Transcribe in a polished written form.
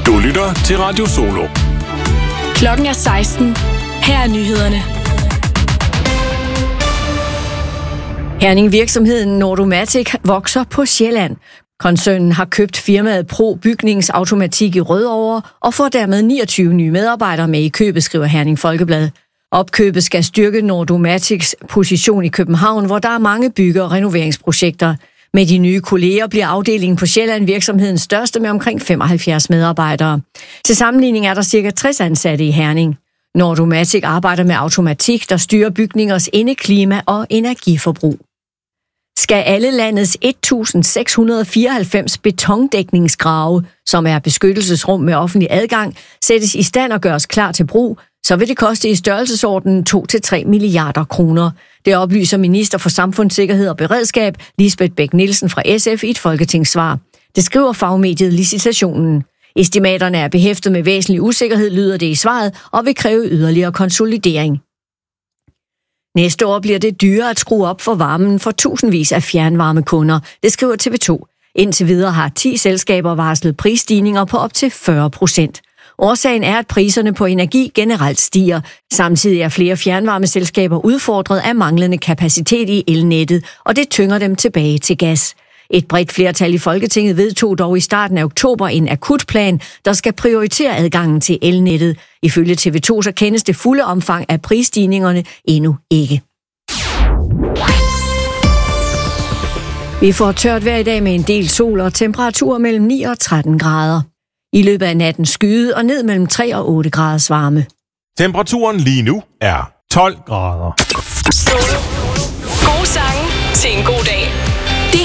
Du lytter til Radio Solo. Klokken er 16. Her er nyhederne. Herning-virksomheden Nordomatic vokser på Sjælland. Koncernen har købt firmaet Pro Bygningsautomatik i Rødovre og får dermed 29 nye medarbejdere med i købet, skriver Herning Folkeblad. Opkøbet skal styrke Nordomatics position i København, hvor der er mange bygge- og renoveringsprojekter. Med de nye kolleger bliver afdelingen på Sjælland virksomhedens største med omkring 75 medarbejdere. Til sammenligning er der ca. 60 ansatte i Herning. Nordomatic arbejder med automatik, der styrer bygningers indeklima og energiforbrug. Skal alle landets 1.694 betondækningsgrave, som er beskyttelsesrum med offentlig adgang, sættes i stand og gøres klar til brug, så vil det koste i størrelsesordenen 2-3 milliarder kroner. Det oplyser minister for Samfundssikkerhed og Beredskab, Lisbeth Bech-Nielsen fra SF i et folketingssvar. Det skriver fagmediet Licitationen. Estimaterne er behæftet med væsentlig usikkerhed, lyder det i svaret, og vil kræve yderligere konsolidering. Næste år bliver det dyrere at skrue op for varmen for tusindvis af fjernvarmekunder, det skriver TV2. Indtil videre har 10 selskaber varslet prisstigninger på op til 40%. Årsagen er, at priserne på energi generelt stiger. Samtidig er flere fjernvarmeselskaber udfordret af manglende kapacitet i elnettet, og det tynger dem tilbage til gas. Et bredt flertal i Folketinget vedtog dog i starten af oktober en akutplan, der skal prioritere adgangen til elnettet. Ifølge TV2 så kendes det fulde omfang af prisstigningerne endnu ikke. Vi får tørt vejr i dag med en del sol og temperaturer mellem 9 og 13 grader. I løbet af natten skyde og ned mellem 3 og 8 graders varme. Temperaturen lige nu er 12 grader. Solo. Gode sange til en god dag.